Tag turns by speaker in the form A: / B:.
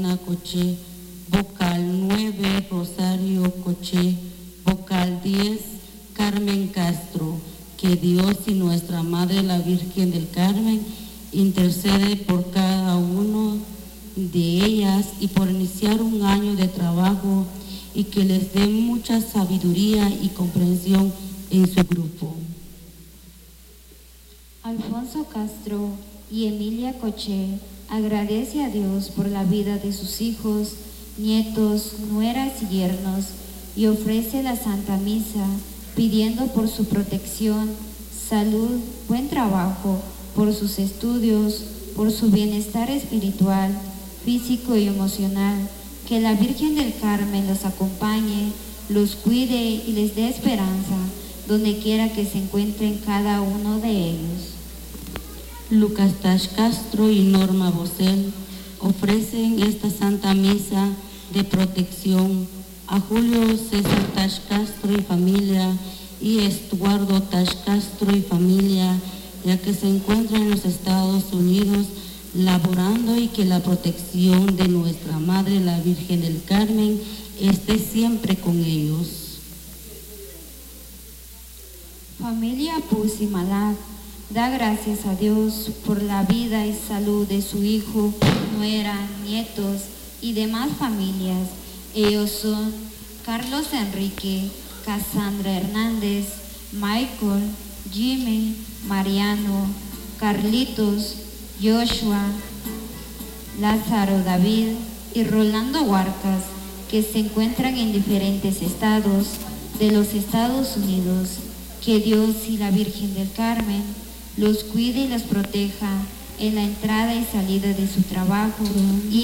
A: Coché, vocal 9, Rosario Coché, vocal 10, Carmen Castro. Que Dios y nuestra Madre la Virgen del Carmen intercede por cada uno de ellas y por iniciar un año de trabajo y que les dé mucha sabiduría y comprensión en su grupo.
B: Alfonso Castro y Emilia Coché agradece a Dios por la vida de sus hijos, nietos, nueras y yernos y ofrece la Santa Misa pidiendo por su protección, salud, buen trabajo, por sus estudios, por su bienestar espiritual, físico y emocional, que la Virgen del Carmen los acompañe, los cuide y les dé esperanza, donde quiera que se encuentren cada uno de ellos.
A: Lucas Tash Castro y Norma Bosel ofrecen esta Santa Misa de protección a Julio César Tash Castro y familia y Estuardo Tash Castro y familia, ya que se encuentran en los Estados Unidos laborando, y que la protección de nuestra Madre la Virgen del Carmen esté siempre con ellos.
B: Familia Puz y Malak da gracias a Dios por la vida y salud de su hijo, nuera, nietos y demás familias. Ellos son Carlos Enrique, Cassandra Hernández, Michael, Jimmy, Mariano, Carlitos, Joshua, Lázaro David y Rolando Huarcas, que se encuentran en diferentes estados de los Estados Unidos. Que Dios y la Virgen del Carmen los cuide y los proteja en la entrada y salida de su trabajo y